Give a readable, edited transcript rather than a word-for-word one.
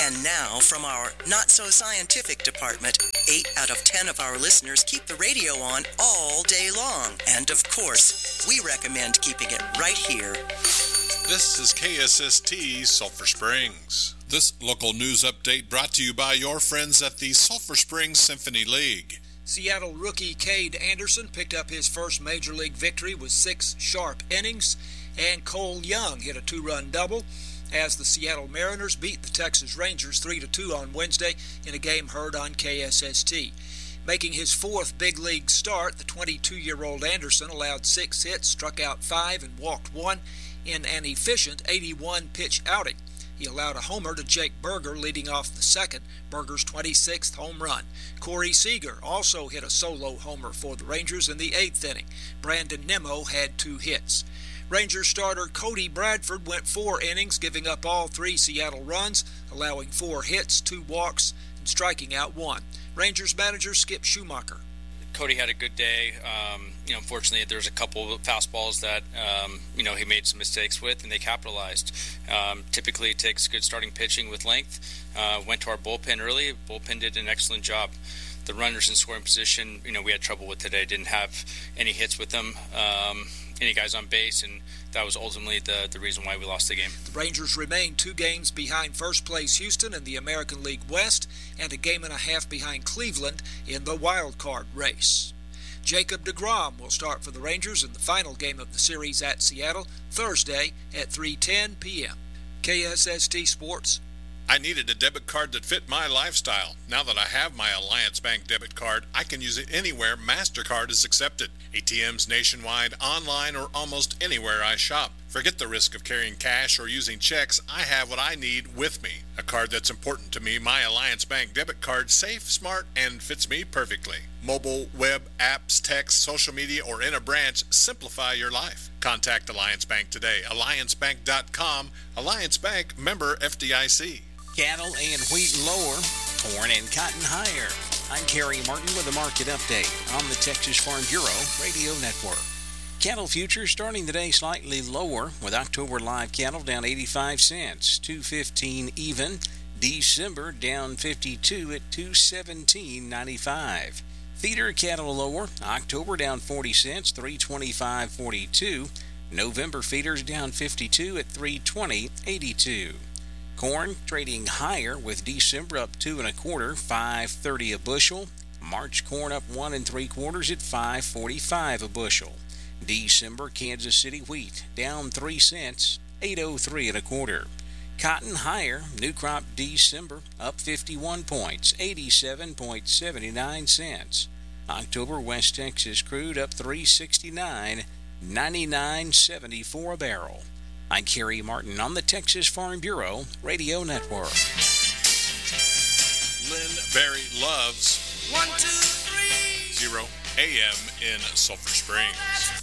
And now, from our not-so-scientific department, 8 out of 10 of our listeners keep the radio on all day long. And of course, we recommend keeping it right here. This is KSST Sulphur Springs. This local news update brought to you by your friends at the Sulphur Springs Symphony League. Seattle rookie Cade Anderson picked up his first Major League victory with 6 sharp innings, and Cole Young hit a 2-run double as the Seattle Mariners beat the Texas Rangers 3-2 on Wednesday in a game heard on KSST. Making his 4th big league start, the 22-year-old Anderson allowed 6 hits, struck out 5, and walked 1 in an efficient 81-pitch outing. He allowed a homer to Jake Burger, leading off the second, Burger's 26th home run. Corey Seager also hit a solo homer for the Rangers in the 8th inning. Brandon Nimmo had 2 hits. Rangers starter Cody Bradford went 4 innings, giving up all 3 Seattle runs, allowing 4 hits, 2 walks, and striking out 1. Rangers manager Skip Schumacher. Cody had a good day. Unfortunately, there's a couple of fastballs that, he made some mistakes with, and they capitalized. Typically, it takes good starting pitching with length. Went to our bullpen early. Bullpen did an excellent job. The runners in scoring position, we had trouble with today. Didn't have any hits with them, any guys on base, and that was ultimately the reason why we lost the game. The Rangers remain 2 games behind first place Houston in the American League West and a game and a half behind Cleveland in the wild card race. Jacob deGrom will start for the Rangers in the final game of the series at Seattle Thursday at 3:10 p.m. KSST Sports. I needed a debit card that fit my lifestyle. Now that I have my Alliance Bank debit card, I can use it anywhere MasterCard is accepted. ATMs nationwide, online, or almost anywhere I shop. Forget the risk of carrying cash or using checks. I have what I need with me. A card that's important to me, my Alliance Bank debit card, safe, smart, and fits me perfectly. Mobile, web, apps, text, social media, or in a branch, simplify your life. Contact Alliance Bank today. AllianceBank.com. Alliance Bank, member FDIC. Cattle and wheat lower, corn and cotton higher. I'm Kerry Martin with a market update on the Texas Farm Bureau Radio Network. Cattle futures starting the day slightly lower, with October live cattle down 85 cents, $2.15 even. December down 52 at $2.17.95. Feeder cattle lower, October down 40 cents, $3.25.42. November feeders down 52 at $3.20.82. Corn trading higher, with December up 2 1/4, $5.30 a bushel. March corn up 1 3/4 at $5.45 a bushel. December Kansas City wheat down 3 cents, $8.03 1/4. Cotton higher, new crop December up 51 points, 87.79 cents. October West Texas crude up 369, 99.74 a barrel. I'm Kerry Martin on the Texas Farm Bureau Radio Network. Lynn Berry loves 1, 2, 3 0 AM in Sulphur Springs.